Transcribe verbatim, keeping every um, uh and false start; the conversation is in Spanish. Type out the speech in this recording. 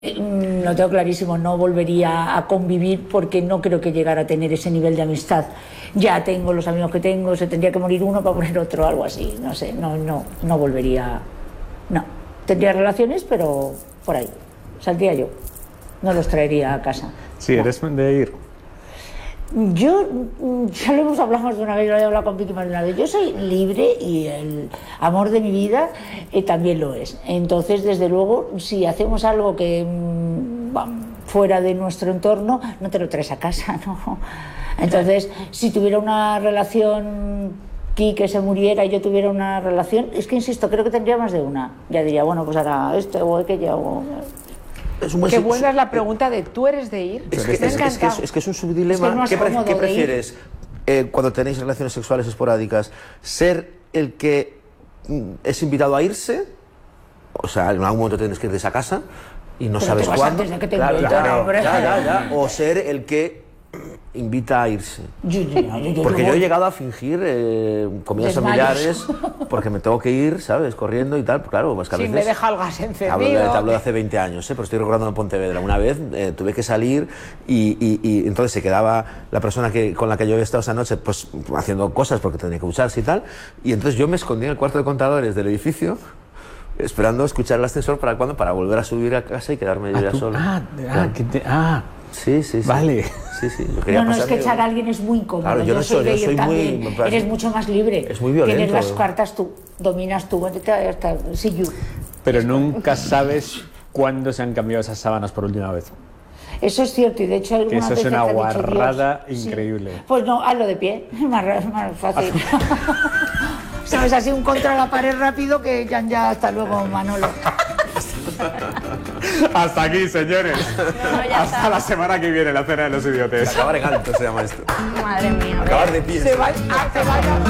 Lo tengo clarísimo, no volvería a convivir porque no creo que llegara a tener ese nivel de amistad. Ya tengo los amigos que tengo, se tendría que morir uno para poner otro, algo así, no sé, no, no, no volvería, no. Tendría relaciones, pero por ahí, saldría yo, no los traería a casa. Sí, eres de ir. Yo, ya lo hemos hablado más de una vez, lo he hablado con Vicky más de una vez, yo soy libre y el amor de mi vida eh, también lo es. Entonces, desde luego, si hacemos algo que mmm, fuera de nuestro entorno, no te lo traes a casa, ¿no? Entonces, si tuviera una relación, Quique se muriera y yo tuviera una relación, es que insisto, creo que tendría más de una. Ya diría, bueno, pues ahora esto o aquello o... Es un buen Qué buena es la pregunta de ¿tú eres de ir? Es que es, es, que es, es que es un subdilema. Es que no es ¿Qué, pre ¿qué prefieres eh, cuando tenéis relaciones sexuales esporádicas? ¿Ser el que mm, es invitado a irse? O sea, en algún momento tienes que ir de esa casa y no Pero sabes te vas cuándo. antes de que te claro, inviten, claro, hombre. ya, ya, ya. O ser el que invita a irse. Yo, yo, yo, yo, porque yo, yo he llegado a fingir eh, comidas Desmayos. familiares porque me tengo que ir, ¿sabes? Corriendo y tal. Claro, pues que a Sí, veces... me deja el gas encendido. Hablo de, te hablo de hace veinte años, ¿eh? Pero estoy recordando en Pontevedra. Una vez eh, tuve que salir y, y, y entonces se quedaba la persona que, con la que yo había estado esa noche pues haciendo cosas porque tenía que ducharse y tal. Y entonces yo me escondí en el cuarto de contadores del edificio esperando escuchar el ascensor para cuándo, para volver a subir a casa y quedarme yo Ah, ya tú, solo. ah, Claro. ah, que te, ah, Sí, sí, sí. vale. Sí, sí. Yo quería No, no, es que pasarme- echar a alguien es muy incómodo. Claro, yo yo no soy soy- de yo ir soy muy- también. me parece- Eres mucho más libre. Es muy violento. Tienes las cartas tú, dominas tú. Hasta, sí, you. Pero nunca sabes cuándo se han cambiado esas sábanas por última vez. Eso es cierto, y de hecho algunas eso es veces una te ha dicho, guarrada Dios, increíble. sí. Pues no, hazlo de pie, más, más fácil. Sabes, así un contra la pared rápido que ya, ya hasta luego, Manolo. Hasta aquí, señores. No, ya Hasta está. la semana que viene, la cena de los idiotes. Acabar en alto se llama esto. Madre mía. Acabar de pie. Se va, ah, se va ya.